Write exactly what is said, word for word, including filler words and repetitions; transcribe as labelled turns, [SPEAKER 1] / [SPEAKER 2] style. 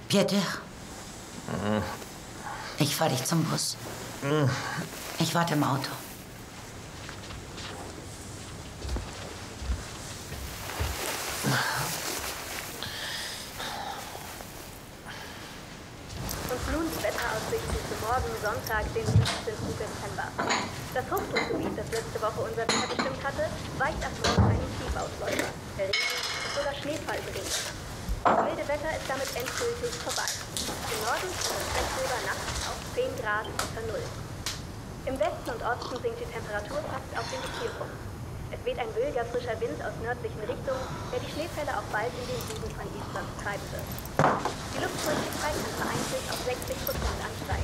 [SPEAKER 1] Pieter? Ich fahre dich zum Bus. Ich warte im Auto.
[SPEAKER 2] Und nun die Wetteraussichten für morgen, Sonntag, den fünfzehnten September. Das Hochdruckgebiet, das letzte Woche unser Wetter bestimmt hatte, weicht ab morgen einen Tiefausläufer. Der Regen ist sogar Schneefall bedingt. Das milde Wetter ist damit endgültig vorbei. Im Norden ist Temperaturen nachts auf zehn Grad unter Null. Im Westen und Osten sinkt die Temperatur fast auf den Gefrierpunkt. Es weht ein wilder, frischer Wind aus nördlichen Richtungen, der die Schneefälle auch bald in den Süden von Island treiben wird. Die Luftfeuchtigkeit kann vereinzelt auf sechzig Prozent ansteigen.